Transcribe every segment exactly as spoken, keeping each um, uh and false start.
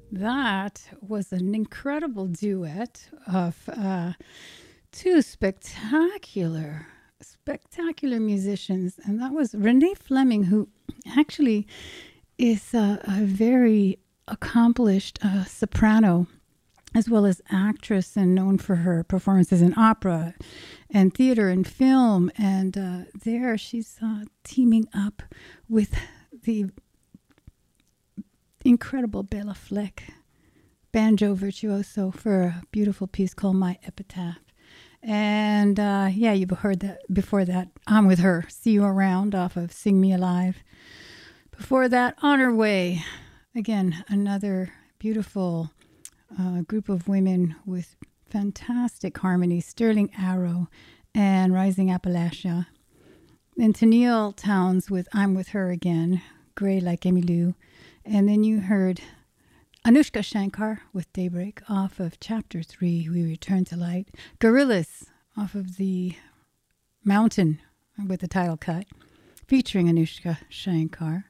That was an incredible duet of uh, two spectacular, spectacular musicians. And that was Renee Fleming, who actually is a, a very accomplished uh, soprano as well as actress and known for her performances in opera and theater and film. And uh, there she's uh, teaming up with the incredible Bela Fleck, banjo virtuoso, for a beautiful piece called My Epitaph. And uh, yeah, you've heard that before that. I'm With Her, See You Around off of Sing Me Alive. Before that, On Her Way. Again, another beautiful uh, group of women with fantastic harmony. Sterling Arrow and Rising Appalachia. Then Tennille Townes with I'm With Her Again, Gray Like Emmylou. And then you heard Anushka Shankar with Daybreak off of Chapter three, We Return to Light. Gorillaz off of The Mountain with the title cut, featuring Anushka Shankar.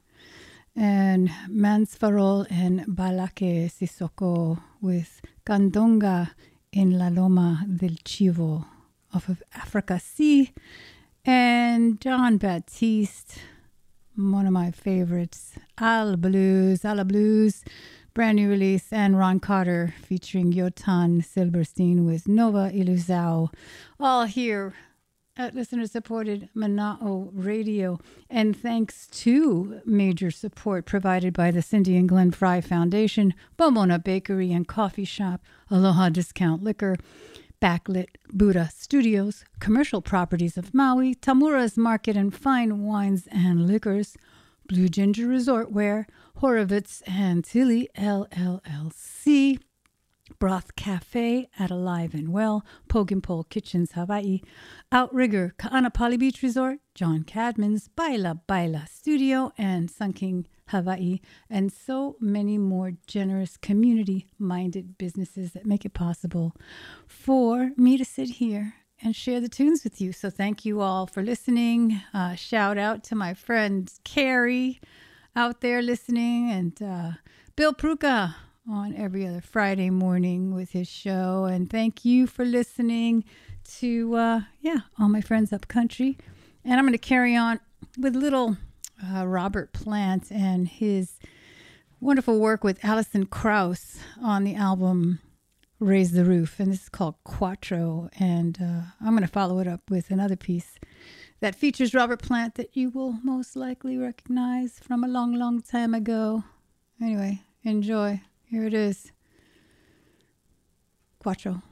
And Mansfarol and Balake Sissoko with Candonga en la Loma del Chivo off of Africa Sea. And John Baptiste, one of my favorites, Al Blues, Ala Blues, brand new release, and Ron Carter featuring Yotan Silberstein with Nova Ilusao, all here at listener-supported Mana'o Radio. And thanks to major support provided by the Cindy and Glenn Fry Foundation, Pomona Bakery and Coffee Shop, Aloha Discount Liquor, Backlit Buddha Studios, Commercial Properties of Maui, Tamura's Market and Fine Wines and Liquors, Blue Ginger Resort Wear, Horovitz and Tilly L L L C, Broth Cafe at Alive and Well, Pole Kitchens Hawaii, Outrigger, Ka'anapali Beach Resort, John Cadman's Baila Baila Studio, and Sun King Hawaii, and so many more generous community-minded businesses that make it possible for me to sit here and share the tunes with you. So thank you all for listening. Uh, shout out to my friend Carrie out there listening, and uh, Bill Pruka on every other Friday morning with his show. And thank you for listening to, uh, yeah, all my friends up country. And I'm going to carry on with little uh, Robert Plant and his wonderful work with Alison Krauss on the album Raise the Roof. And this is called Quattro. And uh, I'm going to follow it up with another piece that features Robert Plant that you will most likely recognize from a long, long time ago. Anyway, enjoy. Here it is. Quattro.